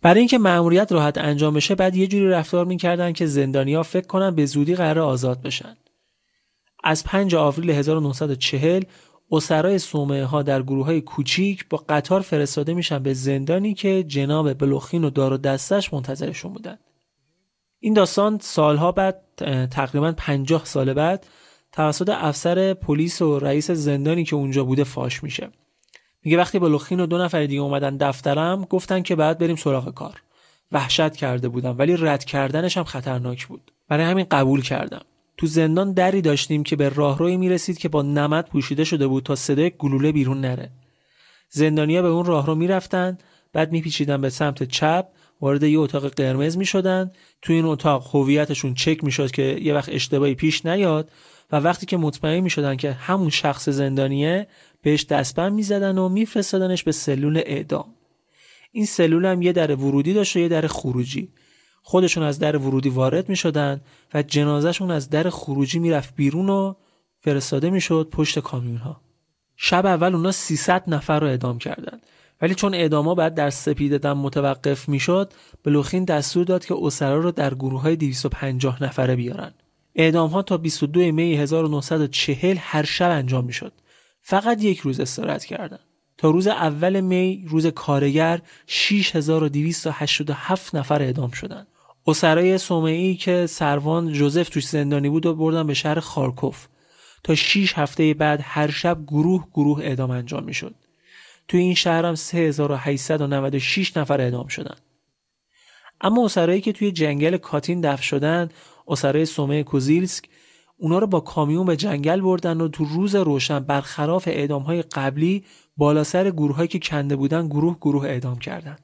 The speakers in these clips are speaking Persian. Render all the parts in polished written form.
برای اینکه مأموریت راحت انجام بشه بعد یه جوری رفتار می‌کردن که زندانی‌ها فکر کنن به زودی قرار آزاد بشن. از 5 آوریل 1940 اسرای صومعه‌ها در گروه‌های کوچیک با قطار فرستاده میشن به زندانی که جناب بلوخین و دار و دستش منتظرشون بودن. این داستان سالها بعد، تقریباً 50 سال بعد، توسط افسر پلیس و رئیس زندانی که اونجا بوده فاش میشه. میگه وقتی بلوخین و 2 نفر دیگه اومدن دفترم گفتن که بعد بریم سراغ کار. وحشت کرده بودم ولی رد کردنش هم خطرناک بود. برای همین قبول کردم. تو زندان دری داشتیم که به راهروی میرسید که با نمد پوشیده شده بود تا صدای گلوله بیرون نره. زندانیا به اون راهرو میرفتن، بعد میپیچیدن به سمت چپ، وارد یه اتاق قرمز میشدن. تو این اتاق هویتشون چک میشد که یه وقت اشتباهی پیش نیاد و وقتی که مطمئن میشدن که همون شخص زندانیه بهش دستبند میزدن و میفرستادنش به سلول اعدام. این سلول هم یه در ورودی داشت و یه در خروجی. خودشون از در ورودی وارد میشدن و جنازهشون از در خروجی میرفت بیرون و فرستاده میشد پشت کامیون ها. شب اول اونا 300 نفر رو اعدام کردن، ولی چون اعداما بعد در سپیده دم متوقف میشد، بلوخین دستور داد که اسرا رو در گروه‌های 250 نفره بیارن. اعدام ها تا 22 می 1940 هر شب انجام میشد. فقط یک روز استراحت کردن. تا روز اول می، روز کارگر، 6287 نفر اعدام شدند. اسرای صومعی که سروان جوزف توش زندانی بود و بردن به شهر خارکوف. تا 6 هفته بعد هر شب گروه اعدام انجام میشد. توی این شهر هم 3896 نفر اعدام شدند. اما اسرایی که توی جنگل کاتین دفن شدن، اسرای صومعه کوزیلسک، اونا رو با کامیون به جنگل بردن و تو روز روشن برخلاف اعدام‌های قبلی بالا سر گروهایی که کنده بودن گروه اعدام کردن.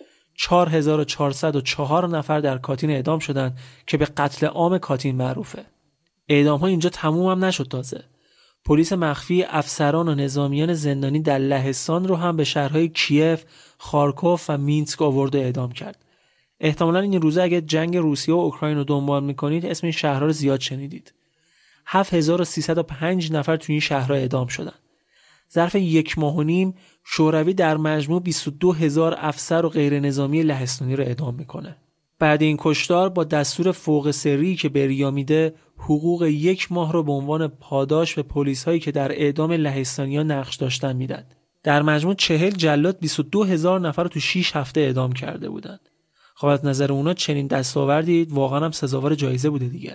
4404 نفر در کاتین اعدام شدند که به قتل عام کاتین معروفه. اعدام‌ها اینجا تموم هم نشد تازه. پلیس مخفی افسران و نظامیان زندانی در لهستان رو هم به شهرهای کیف، خارکوف و مینسک آورد و اعدام کرد. احتمالاً این روزا اگه جنگ روسیه و اوکراین رو دنبال می‌کنید اسم این شهرها رو زیاد شنیدید. 7305 نفر تو این شهرها اعدام شدن. ظرف 1 ماه و نیم شوروی در مجموع 22000 افسر و غیر نظامی لهستانی رو اعدام میکنه. بعد این کشتار با دستور فوق سری که بریا میده حقوق 1 ماه رو به عنوان پاداش به پلیس هایی که در اعدام لهستانی‌ها نقش داشتن میدن. در مجموع 40 جلاد 22000 نفر رو تو 6 هفته اعدام کرده بودن. خب از نظر اونا چنین دستاوردی واقعا هم سزاوار جایزه بوده دیگه.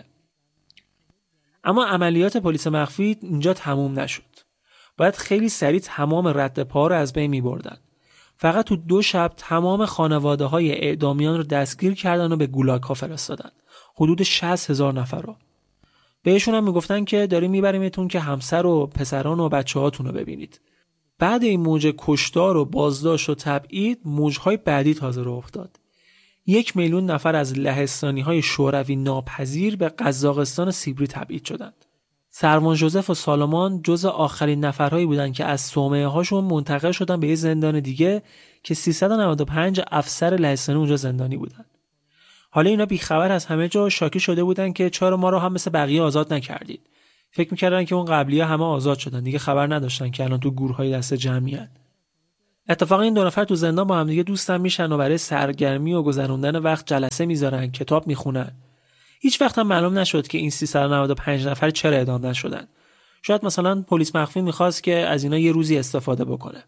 اما عملیات پلیس مخفی اینجا تموم نشد. باید خیلی سریع تمام رد پا رو از بین می‌بردن. فقط تو 2 شب تمام خانواده‌های اعدامیان رو دستگیر کردن و به گولاگ‌ها فرستادن. حدود 60000 نفر رو. بهشون هم میگفتن که داریم میبریمتون که همسر و پسران و بچه‌هاتون رو ببینید. بعد این موج کشتار و بازداشت و تبعید، موج‌های بعدی تازه راه افتاد. 1 میلیون نفر از لهستانی‌های شوروی ناپذیر به قزاقستان و سیبری تبعید شدند. سروان جوزف و سالمان جزء آخرین نفرهایی بودند که از صومعه‌هاشون منتقل شدن به یه زندان دیگه که 395 افسر لهستانی اونجا زندانی بودن. حالا اینا بیخبر از همه جا شاکی شده بودن که چرا ما رو هم مثل بقیه آزاد نکردید. فکر می‌کردن که اون قبلی‌ها همه آزاد شدن، دیگه خبر نداشتن که الان تو گورهای دست جمعی‌ان. اتفاقا این 2 نفر تو زندان با هم دیگه دوستن میشن و برای سرگرمی و گذروندن وقت جلسه میذارن، کتاب میخونن. هیچ وقت هم معلوم نشد که این 395 نفر چرا اعدام نشدن. شاید مثلا پلیس مخفی میخواست که از اینا یه روزی استفاده بکنه.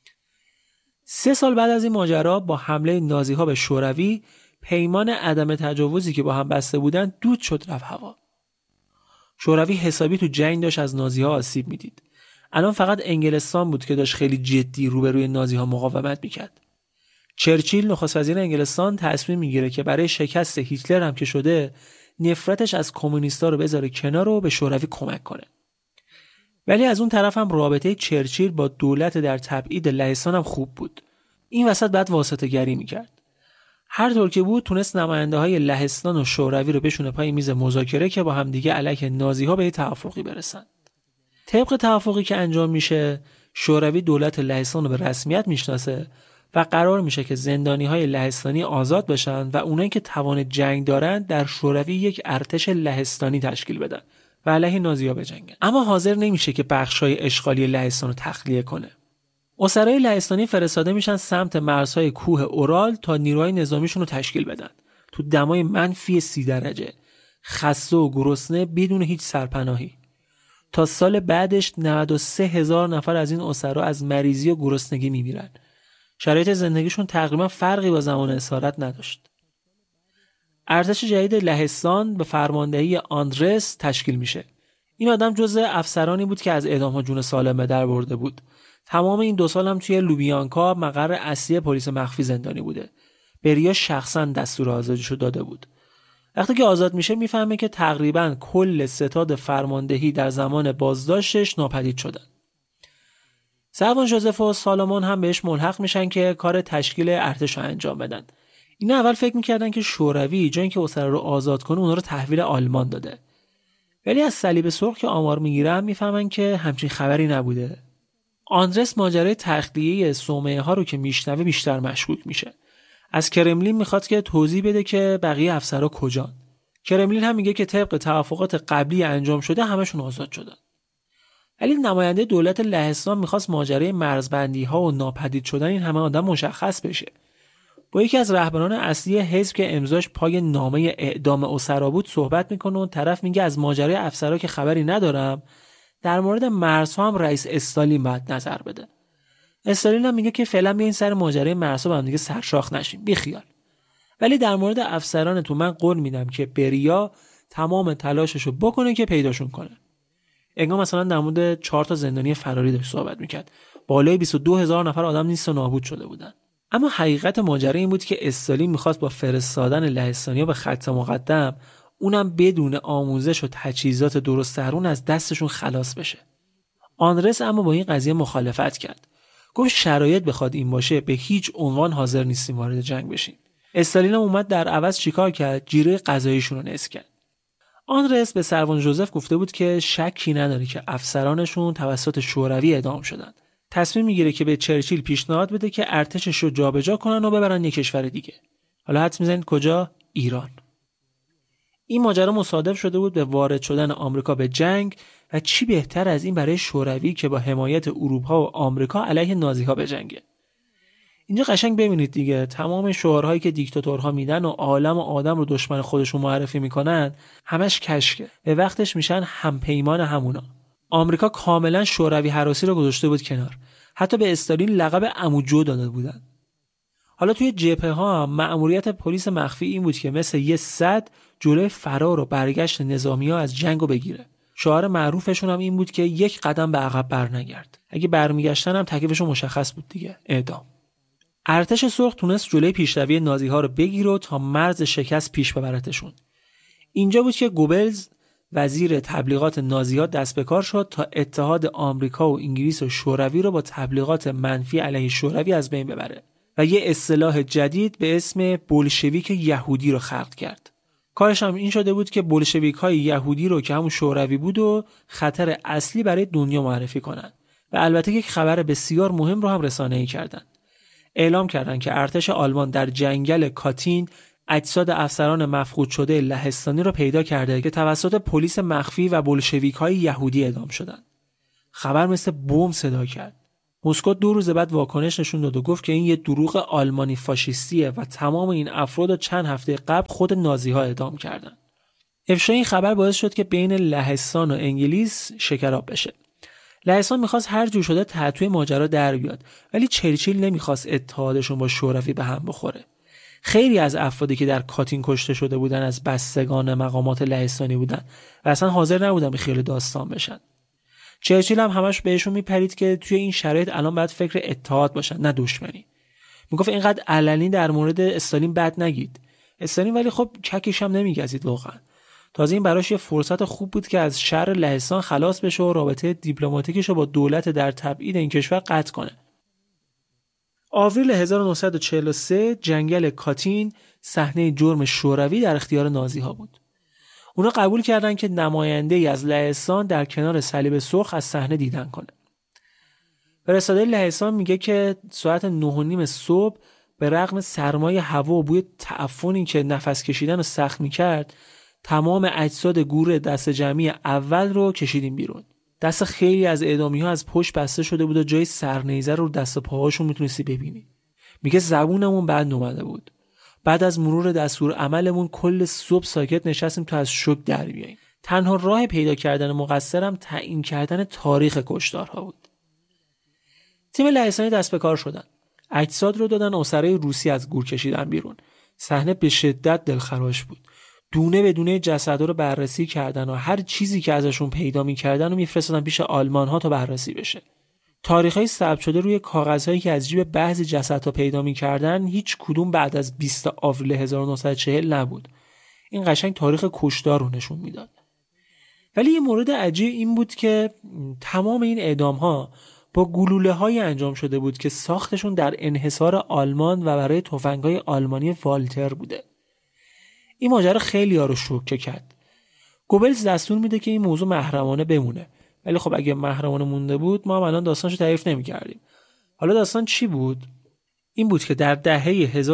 3 سال بعد از این ماجرا با حمله نازی‌ها به شوروی، پیمان عدم تجاوزی که با هم بسته بودن دود شد رفت هوا. شوروی حسابی تو جنگ داشت از نازی‌ها آسیب میدید. الان فقط انگلستان بود که داشت خیلی جدی روبروی نازی‌ها مقاومت میکرد. چرچیل نخست وزیر انگلستان تصمیم میگیره که برای شکست هیتلر هم که شده نفرتش از کمونیستا رو بذاره کنار و به شوروی کمک کنه. ولی از اون طرف هم رابطه چرچیل با دولت در تبعید لهستان هم خوب بود. این وسط بعد واسطه گری میکرد. هر طور که بود تونست نماینده های لهستان و شوروی رو بشونه پای میز مذاکره که با هم دیگه علیه نازی‌ها به توافقی برسن. طبق توافقی که انجام میشه، شوروی دولت لهستان رو به رسمیت میشناسه و قرار میشه که زندانی‌های لهستانی آزاد بشن و اونایی که توان جنگ دارن در شوروی یک ارتش لهستانی تشکیل بدن و علیه نازی‌ها بجنگن. اما حاضر نمیشه که بخشای اشغالی لهستان رو تخلیه کنه. اسرای لهستانی فرستاده میشن سمت مرزهای کوه اورال تا نیروهای نظامیشون رو تشکیل بدن. تو دمای منفی 30 درجه، خسته و گرسنه بدون هیچ سرپناهی. تا سال بعدش 93,000 نفر از این اسرا از مریضی و گرسنگی میمیرن. شرایط زندگیشون تقریبا فرقی با زمان اسارت نداشت. ارتش جدید لهستان به فرماندهی آندرس تشکیل میشه. این آدم جزء افسرانی بود که از اعدام‌ها جون سالم به در برده بود. تمام این 2 سال هم توی لوبیانکا مقر اصلی پلیس مخفی زندانی بوده. بریا شخصا دستور آزادیشو داده بود. وقتی که آزاد میشه میفهمه که تقریبا کل ستاد فرماندهی در زمان بازداشتش ناپدید شدن. سروان ژوزف و سالمون هم بهش ملحق میشن که کار تشکیل ارتش رو انجام بدن. اینا اول فکر میکردن که شوروی جای اینکه اسرا رو آزاد کنه اونا رو تحویل آلمان داده. ولی از صلیب سرخ که آمار میگیرن میفهمن که همچین خبری نبوده. آندرس ماجرای تخلیه صومعه ها رو که میشنوه بیشتر مشکوک میشه. از کرملین میخواد که توضیح بده که بقیه افسرها کجان. کرملین هم میگه که طبق توافقات قبلی انجام شده همشون آزاد شدن. ولی نماینده دولت لهستان میخواست ماجرای مرزبندی ها و ناپدید شدن این همه آدم مشخص بشه. با یکی از رهبران اصلی حزب که امضاش پای نامه اعدام اسرا بود صحبت میکنه و طرف میگه از ماجرای افسرها که خبری ندارم، در مورد مرزها هم رئیس استالین باید نظر بده. استالین هم میگه که فعلا بیاین سر ماجرای مرزها با هم دیگه سرشاخ نشیم، بیخیال. ولی در مورد افسران تو من قول میدم که بریا تمام تلاششو بکنه که پیداشون کنه. انگار مثلا در مورد 4 تا زندانی فراری داشت صحبت میکرد. بالای 22,000 نفر آدم نیست و نابود شده بودن. اما حقیقت ماجرا این بود که استالین میخواست با فرستادن لهستانیا به خط مقدم اونم بدون آموزش و تجهیزات درست درون از دستشون خلاص بشه. آندرس اما با این قضیه مخالفت کرد. گفت شرایط بخواد این باشه به هیچ عنوان حاضر نیستیم وارد جنگ بشیم. استالین هم اومد در عوض چیکار کرد؟ جیره غذاییشون رو نصف کرد. آندرس به سروان ژوزف گفته بود که شکی نداره که افسرانشون توسط شوروی اعدام شدن. تصمیم میگیره که به چرچیل پیشنهاد بده که ارتشش رو جابجا کنن و ببرن یک کشور دیگه. حالا حدس میزنید کجا؟ ایران. این ماجرا مصادف شده بود به وارد شدن آمریکا به جنگ و چی بهتر از این برای شوروی که با حمایت اروپا و آمریکا علیه نازی‌ها بجنگه. اینجا قشنگ ببینید دیگه، تمام شعارهایی که دیکتاتورها میدن و عالم و آدم رو دشمن خودشون معرفی میکنن همش کشکه. به وقتش میشن همپیمان همونا. آمریکا کاملا شوروی هراسی رو گذاشته بود کنار. حتی به استالین لقب عموجو داده بودن. حالا توی جبهه ها هم مأموریت پلیس مخفی این بود که مثل یه سد جلوی فرار و برگشت نظامی‌ها از جنگو بگیره. شعار معروفشون هم این بود که یک قدم به عقب برنگرد. اگه برمیگشتن هم تکلیفشون مشخص بود دیگه، اعدام. ارتش سرخ تونست جلوی پیشروی نازی‌ها رو بگیره و تا مرز شکست پیش ببرتشون. اینجا بود که گوبلز وزیر تبلیغات نازی‌ها دست به کار شد تا اتحاد آمریکا و انگلیس و شوروی رو با تبلیغات منفی علیه شوروی از بین ببره و یه اصطلاح جدید به اسم بولشویک یهودی رو خلق کرد. کارش هم این شده بود که بولشویک‌های یهودی رو که همون شوروی بود و خطر اصلی برای دنیا معرفی کنن و البته یک خبر بسیار مهم رو هم رسانه‌ای کردن. اعلام کردند که ارتش آلمان در جنگل کاتین اجساد افسران مفقود شده لهستانی را پیدا کرده که توسط پلیس مخفی و بولشویک‌های یهودی اعدام شدند. خبر مثل بمب صدا کرد. مسکو 2 روز بعد واکنش نشون داد و گفت که این یه دروغ آلمانی فاشیستیه و تمام این افراد رو چند هفته قبل خود نازی‌ها اعدام کردند. افشای این خبر باعث شد که بین لهستان و انگلیس شکراب بشه. لهستان میخواست هر جور شده تحتوی ماجرا در بیاد، ولی چرچیل نمیخواست اتحادشون با شوروی به هم بخوره. خیلی از افرادی که در کاتین کشته شده بودن از بستگان مقامات لهستانی بودن و اصلا حاضر نبودن به خیال داستان بشن. چرچیل هم همش بهشون میپرید که توی این شرایط الان باید فکر اتحاد باشن نه دشمنی. میگفت اینقدر علنی در مورد استالین بد نگید. استالین ولی خب ککش هم نمیگزید واقعا. تازه این براش یه فرصت خوب بود که از شر لهستان خلاص بشه و رابطه دیپلماتیکش رو با دولت در تبعید این کشور قطع کنه. آوریل 1943 جنگل کاتین صحنه جرم شوروی در اختیار نازی‌ها بود. اونا قبول کردن که نماینده‌ای از لهستان در کنار صلیب سرخ از صحنه دیدن کنه. فرستاده لهستان میگه که ساعت 9:30 صبح به رغم سرمای هوا و بوی تعفنی که نفس کشیدن رو سخت می‌کرد، تمام اجساد گور دست جمعی اول رو کشیدیم بیرون. دست خیلی از اعدامی‌ها از پشت بسته شده بود و جای سرنیزه رو دست و پاهاشون میتونستی ببینی. میگه زبونمون بند اومده بود. بعد از مرور دستور عملمون کل صبح ساکت نشستیم تا از شوک در بیاییم. تنها راه پیدا کردن مقصرم تعیین کردن تاریخ کشتارها بود. تیم لهستانی دست به کار شدن. اجساد رو دادن اسرای روسی از گور کشیدن بیرون. صحنه به شدت دلخراش بود. دونه به دونه جسدا رو بررسی کردن و هر چیزی که ازشون پیدا می‌کردن رو می‌فرستادن پیش آلمان‌ها تا بررسی بشه. تاریخ‌های ثبت شده روی کاغذهایی که از جیب بعضی جسدها پیدا می‌کردن هیچ کدوم بعد از 20 آوریل 1940 نبود. این قشنگ تاریخ کشتار رو نشون میداد. ولی یه مورد عجیب این بود که تمام این اعدام‌ها با گلوله‌های انجام شده بود که ساختشون در انحصار آلمان و برای تفنگ‌های آلمانی والتر بوده. این ماجرا خیلی‌ها رو شوکه کرد. گوبلز دستور میده که این موضوع محرمانه بمونه. ولی خب اگه محرمانه مونده بود ما هم الان داستانشو تعریف نمی‌کردیم. حالا داستان چی بود؟ این بود که در دهه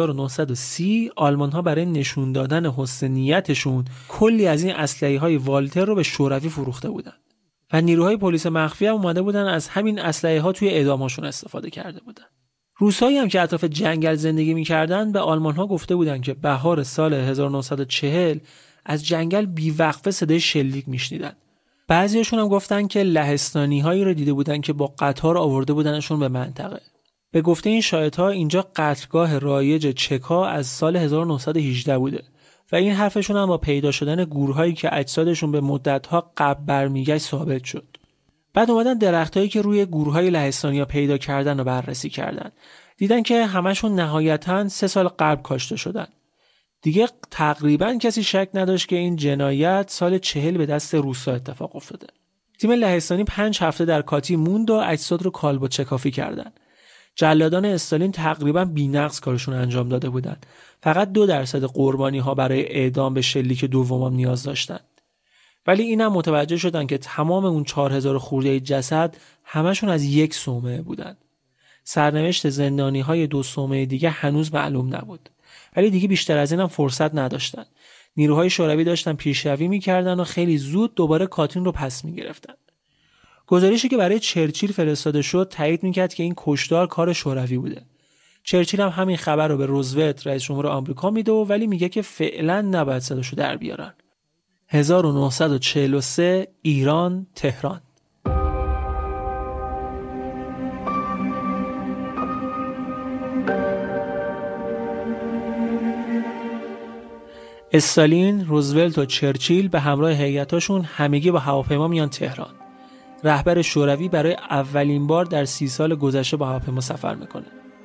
1930 آلمان‌ها برای نشون دادن حسن نیتشون کلی از این اسلحه‌های والتر رو به شوروی فروخته بودن. و نیروهای پلیس مخفی هم اومده بودن از همین اسلحه‌ها توی اعدام‌هاشون استفاده کرده بودن. روسایی هم که اطراف جنگل زندگی می‌کردن به آلمان‌ها گفته بودن که بهار سال 1940 از جنگل بیوقفه صدای شلیک میشنیدن. بعضیاشون هم گفتن که لهستانی‌هایی رو دیده بودن که با قطار آورده بودنشون به منطقه. به گفته این شاهدها اینجا قتلگاه رایج چک‌ها از سال 1918 بوده و این حرفشون هم با پیدا شدن گورهایی که اجسادشون به مدت‌ها قبل برمیگشت ثابت شد. بعد اومدن درختایی که روی گورهای لهستانیا پیدا کردن و بررسی کردن. دیدن که همشون نهایتاً 3 سال قبل کاشته شدن. دیگه تقریباً کسی شک نداشت که این جنایت سال 40 به دست روسا اتفاق افتاده. تیم لهستانی 5 هفته در کاتی موند و اجساد رو کالبد چکافی کردن. جلادان استالین تقریباً بی‌نقص کارشون انجام داده بودن. فقط 2% قربانی‌ها برای اعدام به شلیک دومم نیاز داشتن. ولی اینم متوجه شدن که تمام اون 4000 خورده جسد همشون از یک صومعه بودن. سرنوشت زندانی‌های 2 صومعه دیگه هنوز معلوم نبود. ولی دیگه بیشتر از اینم فرصت نداشتن. نیروهای شوروی داشتن پیشروی می‌کردن و خیلی زود دوباره کاترین رو پس می‌گرفتن. گزارشی که برای چرچیل فرستاده شد تایید می‌کرد که این کشتار کار شوروی بوده. چرچیل هم همین خبر رو به روزولت رئیس جمهور آمریکا میده ولی میگه که فعلا نباید صداشو در بیارن. 1943 ایران، تهران. استالین، روزولت و چرچیل به همراه هیئتاشون همگی با هواپیما میان تهران. رهبر شوروی برای اولین بار در 30 سال گذشته با هواپیما سفر میکنه.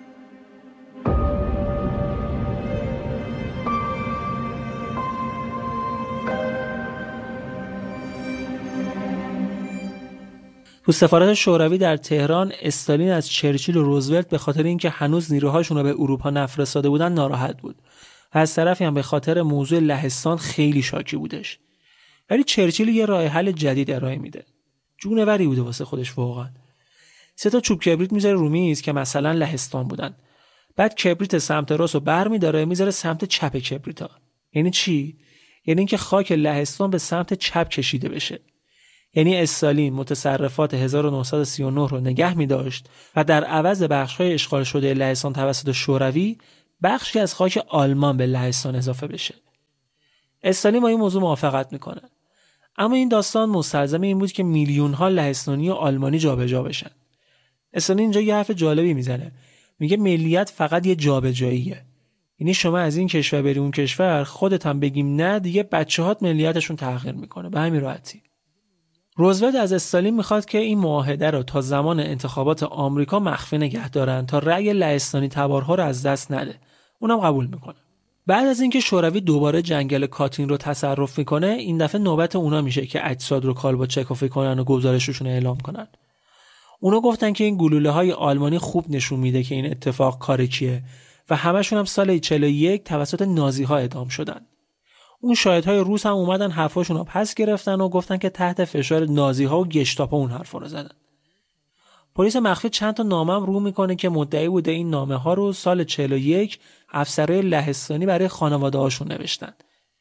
تو سفارت شوروی در تهران استالین از چرچیل و روزولت به خاطر اینکه هنوز نیروهاشون رو به اروپا نفرستاده بودن ناراحت بود و از طرفی هم به خاطر موضوع لهستان خیلی شاکی بودش. ولی چرچیل یه راه حل جدید ارائه میده. جونوری بوده واسه خودش واقعا. 3 چوب کبریت میذاره رو میز که مثلا لهستان بودن. بعد کبریت سمت راست رو برمی‌داره میذاره سمت چپ کبریتا. یعنی چی؟ یعنی اینکه خاک لهستان به سمت چپ کشیده بشه. یعنی استالین متصرفات 1939 رو نگه می داشت و در عوض بخش‌های اشغال شده لهستان توسط شوروی بخشی از خاک آلمان به لهستان اضافه بشه. استالین با این موضوع موافقت میکنه. اما این داستان مستلزم این بود که میلیون‌ها لهستانی و آلمانی جابجا بشن. استالین اینجا یه حرف جالبی میزنه. میگه ملیت فقط یه جابجاییه. یعنی شما از این کشور بری اون کشور خودت هم بگیم نه دیگه بچه‌هات ملیتشون تغییر میکنه. به همین راحتی. روزولت از استالین میخواد که این معاهده رو تا زمان انتخابات آمریکا مخفی نگه دارن تا رأی لهستانی تبارها رو از دست نده. اونم قبول میکنه. بعد از اینکه شوروی دوباره جنگل کاترین رو تصرف میکنه این دفعه نوبت اونا میشه که اجساد رو کالبد چکافی کنن و گزارششون اعلام کنن. اونا گفتن که این گلوله‌های آلمانی خوب نشون میده که این اتفاق کار کیه و همشون هم سال 41 توسط نازی‌ها اعدام شدن. اون شاهدهای روس هم اومدن حرفاشون رو پس گرفتن و گفتن که تحت فشار نازی‌ها و گشتاپو اون حرفا رو زدن. پلیس مخفی چند تا نامه هم رو میکنه که مدعی بوده این نامه‌ها رو سال 41 افسرهای لهستانی برای خانواده‌هاشون نوشتن.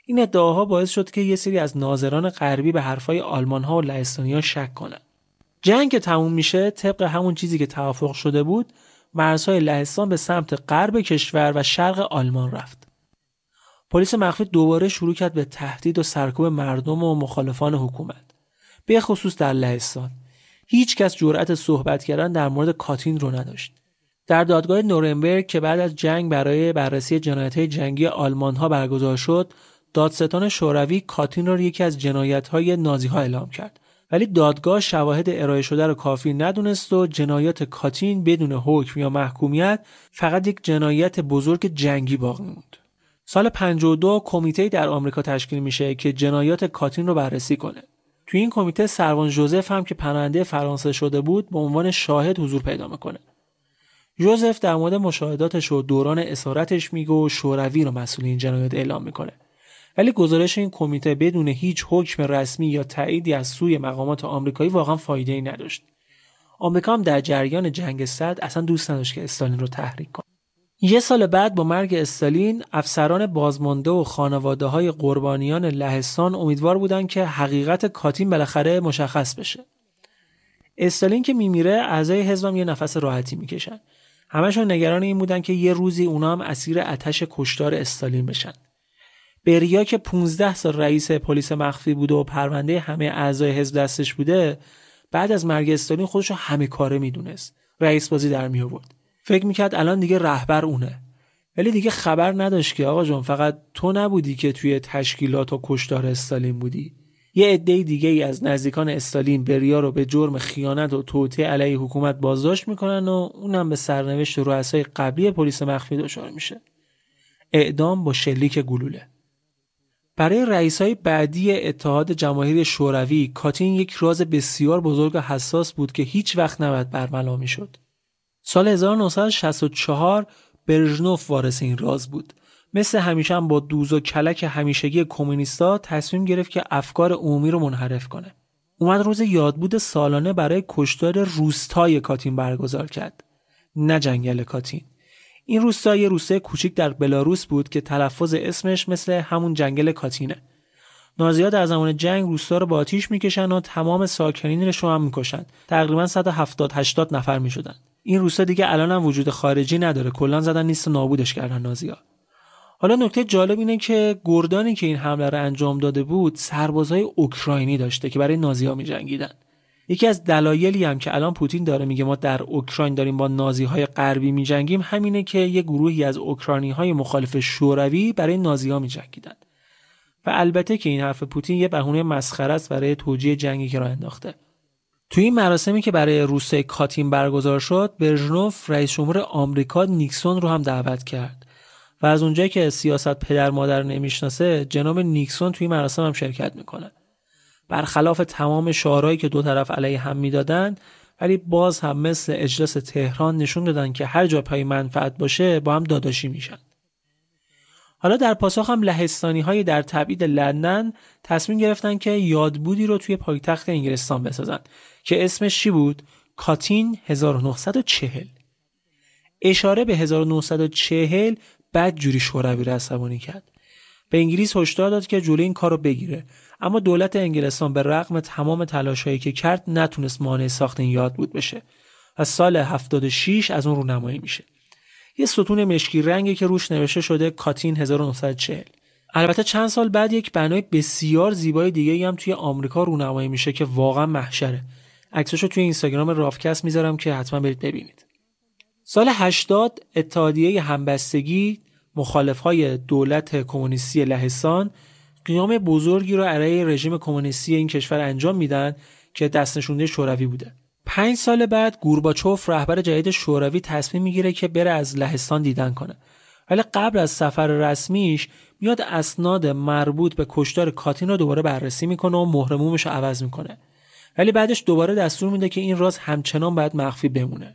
این ادعاها باعث شد که یه سری از ناظران غربی به حرفای آلمان‌ها و لهستانی‌ها شک کنن. جنگ که تموم میشه، طبق همون چیزی که توافق شده بود، مرزهای لهستان به سمت غرب کشور و شرق آلمان رفت. پلیس مخفی دوباره شروع کرد به تهدید و سرکوب مردم و مخالفان حکومت، به خصوص در لهستان. هیچ کس جرأت صحبت کردن در مورد کاتین رو نداشت. در دادگاه نورنبرگ که بعد از جنگ برای بررسی جنایت‌های جنگی آلمان‌ها برگزار شد، دادستان شوروی کاتین را یکی از جنایت‌های نازی‌ها اعلام کرد. ولی دادگاه شواهد ارائه شده را کافی ندونست و جنایات کاتین بدون حکم یا محکومیت فقط یک جنایت بزرگ جنگی باقی موند. سال 52 کمیته در آمریکا تشکیل میشه که جنایات کاتین رو بررسی کنه. توی این کمیته سروان ژوزف هم که پناهنده فرانسه شده بود به عنوان شاهد حضور پیدا میکنه. ژوزف در مورد مشاهداتش و دوران اسارتش میگه و شوروی رو مسئول این جنایات اعلام میکنه. ولی گزارش این کمیته بدون هیچ حکم رسمی یا تاییدی از سوی مقامات آمریکایی واقعا فایده‌ای نداشت. آمریکا هم در جریان جنگ سرد اصلا دوست نداشت که استالین رو تحریک کنه. یه سال بعد با مرگ استالین، افسران بازمانده و خانواده‌های قربانیان لهستان امیدوار بودن که حقیقت کاتین بالاخره مشخص بشه. استالین که میمیره، اعضای حزبم یه نفس راحتی میکشن. همشون نگران این بودن که یه روزی اونا هم اسیر آتش کشتار استالین بشن. بریا که 15 سال رئیس پلیس مخفی بوده و پرونده همه اعضای حزب دستش بوده، بعد از مرگ استالین خودشو همه کاره میدونست. رئیس بازی در می آورد. فکر میکرد الان دیگه رهبر اونه. ولی دیگه خبر نداشت که آقا جون فقط تو نبودی که توی تشکیلات و کشتار استالین بودی. یه عده دیگه ای از نزدیکان استالین بریا رو به جرم خیانت و توطئه علیه حکومت بازداشت میکنن و اونم به سرنوشت رؤسای قبلی پلیس مخفی دچار میشه. اعدام با شلیک گلوله. برای رئیسای بعدی اتحاد جماهیر شوروی، کاتین یک راز بسیار بزرگ و حساس بود که هیچ وقت نباید برملا میشد. سال 1964 برژنوف وارث این راز بود. مثل همیشه هم با دوز و کلک همیشگی کمونیستا تصمیم گرفت که افکار عمومی رو منحرف کنه. اومد روز یادبود سالانه برای کشتار روستای کاتین برگزار کرد، نه جنگل کاتین. این روستا یه روستای کوچیک در بلاروس بود که تلفظ اسمش مثل همون جنگل کاتینه. نازی‌ها در زمان جنگ روستا رو با آتیش میکشن و تمام ساکنینش رو هم میکشن. تقریبا 170-80 نفر میشدن. این روستا دیگه الان هم وجود خارجی نداره، کلاً زدن نیست و نابودش کردن نازی‌ها. حالا نکته جالب اینه که گردانی که این حمله رو انجام داده بود سربازای اوکراینی داشته که برای نازی‌ها می‌جنگیدن. یکی از دلایلی هم که الان پوتین داره میگه ما در اوکراین داریم با نازی‌های غربی می‌جنگیم همینه که یه گروهی از اوکراینی‌های مخالف شوروی برای نازی‌ها می‌جنگیدن. و البته که این حرف پوتین یه بهونه مسخره است برای توجیه جنگی که راه انداخته. توی این مراسمی که برای روستای کاتین برگزار شد، برژنوف رئیس جمهور آمریکا نیکسون رو هم دعوت کرد. و از اونجایی که سیاست پدر مادر نمیشناسه، جناب نیکسون توی مراسم هم شرکت میکنه. برخلاف تمام شعارهایی که دو طرف علیه هم میدادن، ولی باز هم مثل اجلاس تهران نشون دادن که هر جا پای منفعت باشه با هم داداشی میشن. حالا در پاسخ هم لهستانی‌های در تبعید لندن تصمیم گرفتن که یادبودی رو توی پایتخت انگلستان بسازن که اسمش چی بود؟ کاتین 1940. اشاره به 1940 بعد جوری شوروی رو عصبانی کرد. به انگلیس هشدار داد که جلوی این کارو بگیره، اما دولت انگلستان به رغم تمام تلاشایی که کرد نتونست مانع ساخت این یادبود بشه. از سال 76 از اون رونمایی میشه. یه ستون مشکی رنگی که روش نوشته شده کاتین 1940. البته چند سال بعد یک بنای بسیار زیبای دیگه‌ای هم توی آمریکا رونمایی میشه که واقعا محشره. عکساشو توی اینستاگرام رافکست میذارم که حتما برید ببینید. سال 80 اتحادیه همبستگی، مخالفهای دولت کمونیستی لهستان، قیام بزرگی رو علیه رژیم کمونیستی این کشور انجام میدن که دست نشونده شوروی بوده. 5 سال بعد گورباچوف رهبر جدید شوروی تصمیم میگیره که بره از لهستان دیدن کنه. ولی قبل از سفر رسمیش میاد اسناد مربوط به کشتار کاتین رو دوباره بررسی میکنه و مهر مومش رو عوض میکنه. ولی بعدش دوباره دستور میده که این راز همچنان باید مخفی بمونه.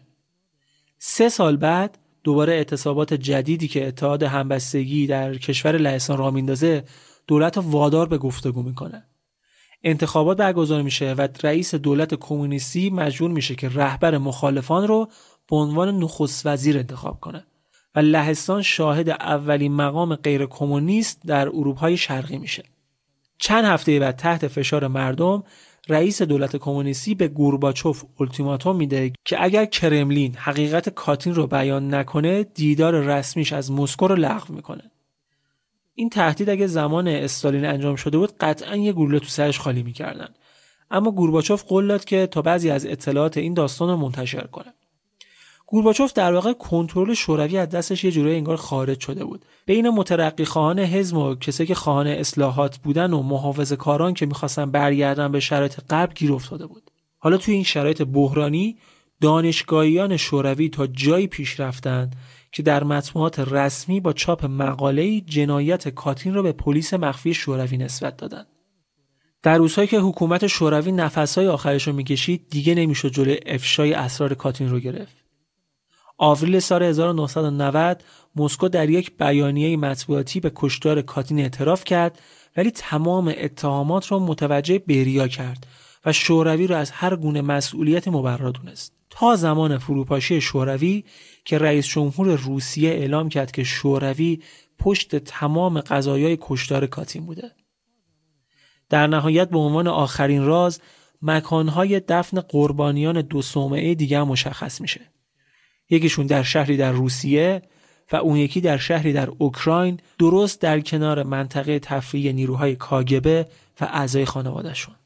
3 سال بعد دوباره اعتصابات جدیدی که اتحاد همبستگی در کشور لهستان راه میندازه، دولت وادار به گفتگو میکنه. انتخابات برگزار میشه و رئیس دولت کمونیستی مجبور میشه که رهبر مخالفان رو به عنوان نخست وزیر انتخاب کنه. و لهستان شاهد اولین مقام غیر کمونیست در اروپای شرقی میشه. چند هفته بعد تحت فشار مردم رئیس دولت کمونیستی به گورباچوف التیماتوم میده که اگر کرملین حقیقت کاتین رو بیان نکنه دیدار رسمیش از مسکو رو لغو میکنه. این تهدید اگه زمان استالین انجام شده بود قطعاً یه گلوله تو سرش خالی میکردن، اما گورباچوف قول داد که تا بعضی از اطلاعات این داستان رو منتشر کنه. گورباچوف در واقع کنترل شوروی از دستش یه جورایی انگار خارج شده بود. بین مترقی خواهان حزب و کسایی که خواهان اصلاحات بودن و محافظه‌کاران که می‌خواستن برگردن به شرایط قبل گیر افتاده بود. حالا توی این شرایط بحرانی دانشگاهیان شوروی تا جایی پیش رفتن که در مطبوعات رسمی با چاپ مقاله‌ای جنایت کاتین را به پلیس مخفی شوروی نسبت دادن. در روزهایی که حکومت شوروی نفس‌های آخرش رو می‌کشید دیگه نمی‌شد جلوی افشای اسرار کاتین رو گرفت. آوریل سال 1990 مسکو در یک بیانیه مطبوعاتی به کشتار کاتین اعتراف کرد، ولی تمام اتهامات را متوجه بریا کرد و شوروی را از هر گونه مسئولیت مبرا دونست تا زمان فروپاشی شوروی که رئیس جمهور روسیه اعلام کرد که شوروی پشت تمام قضایای کشتار کاتین بوده. در نهایت به عنوان آخرین راز مکانهای دفن قربانیان دو صومعه دیگه مشخص میشه. یکیشون در شهری در روسیه و اون یکی در شهری در اوکراین، درست در کنار منطقه تفریحی نیروهای کاگبه و اعضای خانواده‌شون.